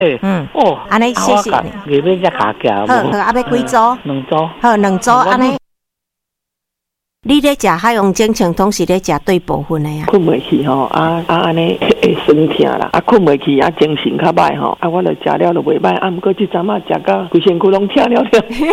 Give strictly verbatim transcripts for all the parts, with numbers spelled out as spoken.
诶，嗯，哦， 安尼谢谢你。 你要只卡价， 好，好，阿要几组？ 两组。 好，两组安尼。你咧食海洋精清汤是咧食对部分的呀？ 困袂去吼，啊啊安尼会酸痛啦，啊困袂去，啊精神较歹吼，啊我著食了就袂歹，啊毋过即阵仔食到规身躯拢痛了了。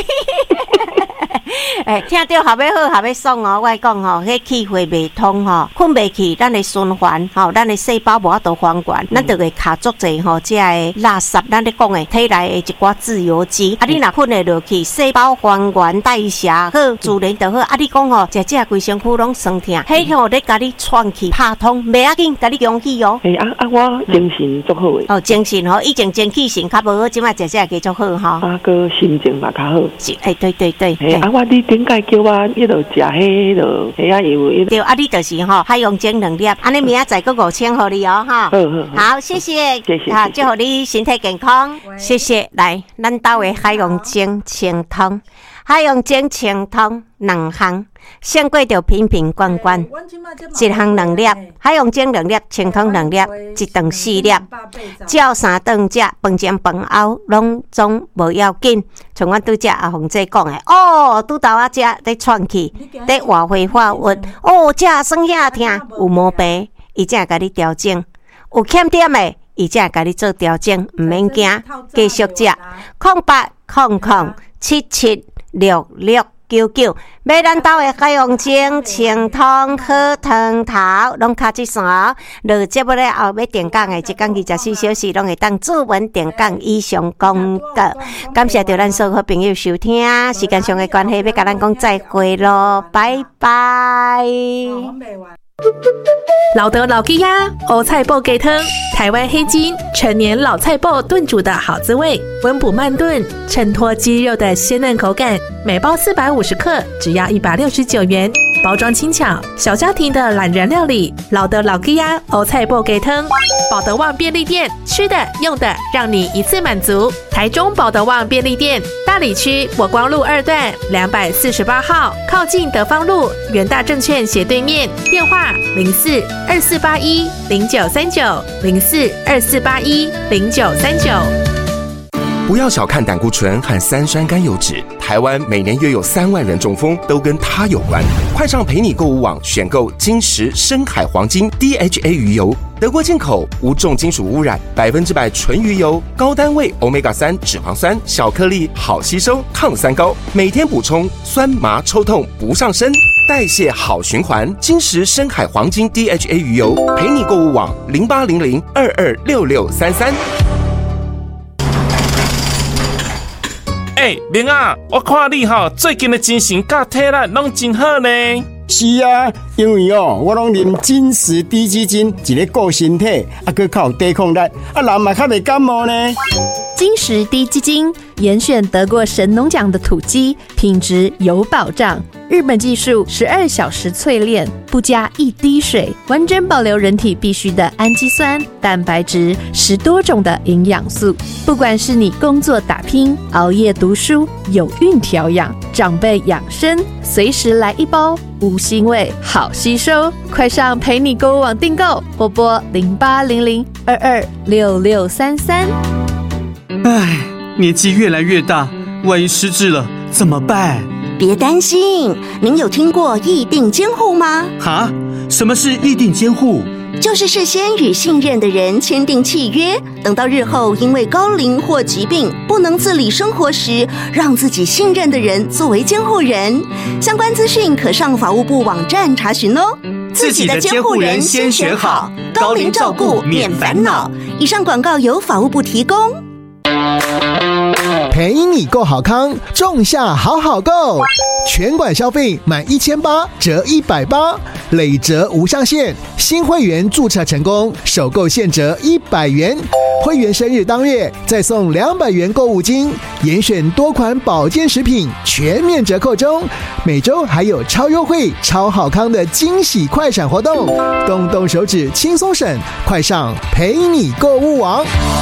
诶，听到后尾好，后尾爽哦！我讲吼，迄气血袂通吼，困袂去，咱的循环吼，咱的细胞无法度还原，咱就会卡足侪吼，即个垃圾，咱咧讲的体内的一寡自由基。啊，你若困会落去，细胞还原代谢好，自然就好。啊，你讲吼，食食规身躯拢酸痛，迄吼咧甲你喘气拍通，袂要紧，甲你勇气哦。 诶啊啊，我精神足好诶。 哦，精神吼，以前精气神较无好，即摆食食加足好吼。 啊，个心情嘛较好。 诶，对对对。 诶啊，我你顶解叫我迄落食迄落，迄啊油迄。 对啊，你就是吼海洋精两粒，安尼明仔载个五千互你哦，哈。 好好好，谢谢， 谢谢， 啊，祝福你身体健康，谢谢。来，咱家的海洋精清汤，海洋精清汤两项，先过着瓶瓶罐罐，一项两粒，海洋精两粒，清汤两粒，一顿四粒，照三顿食，饭前饭后拢总无要紧。像阮拄则阿凤姐讲的，哦，拄到啊食在喘气，在活血化瘀，哦，食酸遐痛，有毛病，伊才甲你调整；有欠点的，伊才甲你做调整，毋免惊，继续食。空八空空七七六六。九九，买咱兜的海洋精清汤好汤头，拢卡一线哦。落节目咧后要点讲的，一讲二十四小时拢会当注文点讲以上广告。感谢着咱所有好朋友收听，时间上的关系，要甲咱讲再会咯，拜拜。 老德老鸡鸭欧菜脯鸡汤，台湾黑金陈年老菜脯炖煮的好滋味，温补慢炖，衬托鸡肉的鲜嫩口感。每包四百五十克，只要一百六十九元。包装轻巧，小家庭的懒人料理。老德老鸡鸭欧菜脯鸡汤，保德旺便利店，吃的用的让你一次满足。台中保德旺便利店，大里区国光路二段两百四十八号，靠近德芳路元大证券斜对面。电话零四二四八一零九三九零四二四八一零九三九。 不要小看胆固醇和三酸甘油酯，台湾每年约有三万人中风，都跟它有关。快上陪你购物网选购金石深海黄金 D H A 鱼油，德国进口，无重金属污染，百分之百纯鱼油，高单位 Omega 三脂肪酸，小颗粒，好吸收，抗三高，每天补充，酸麻抽痛不上身，代谢好循环。金石深海黄金 D H A 鱼油，陪你购物网零八零零二二六六三三。 哎、欸，玲啊，我看你吼最近的精神甲体力拢真好呢。 是啊，因为哦，我拢啉金石低基金，一个顾身体，啊，佮较有抵抗力，啊，人嘛较袂感冒呢。 金石低基金严选得过神农奖的土鸡，品质有保障。日本技术十二小时淬炼，不加一滴水，完整保留人体必需的氨基酸、蛋白质，十多种的营养素。不管是你工作打拼、熬夜读书、有孕调养、长辈养生，随时来一包，无腥味，好吸收。快上陪你购物网订购，或拨零八零零二二六六三三。 唉，年纪越来越大，万一失智了怎么办？ 别担心，您有听过议定监护吗？ 哈？什么是议定监护？ 就是事先与信任的人签订契约，等到日后因为高龄或疾病不能自理生活时，让自己信任的人作为监护人。相关资讯可上法务部网站查询哦。 自己的监护人先选好，高龄照顾免烦恼。 以上广告由法务部提供。 陪你购好康，仲夏好好购，全馆消费满一千八折一百八，累折无上限。新会员注册成功，首购现折一百元。会员生日当月再送两百元购物金，严选多款保健食品全面折扣中。每周还有超优惠、超好康的惊喜快闪活动，动动手指轻松省，快上陪你购物网。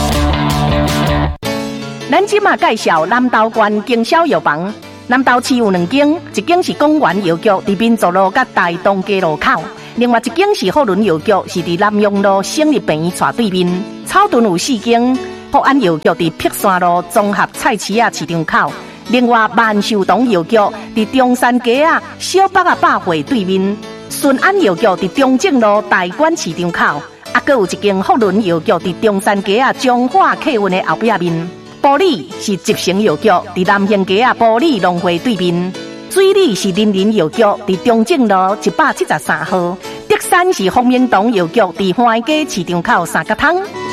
咱即马介绍南投县经销药房。南投市有两间，一间是公园药局，伫民族路甲大东街路口；另外一间是福伦药局，是伫南阳路省立病院斜对面。草屯有四间， 福安药局伫碧山路综合菜市仔市场口。另外，万寿堂药局伫中山街啊小北啊百货对面。顺安药局伫中正路大馆市场口。啊，阁有一间福伦药局伫中山街啊中华客运的后壁面。埔里是集成药局伫南兴街啊埔里农会对面。水里是林林药局伫中正路一百七十三号。德山是丰明堂药局伫花街市场口三角塘。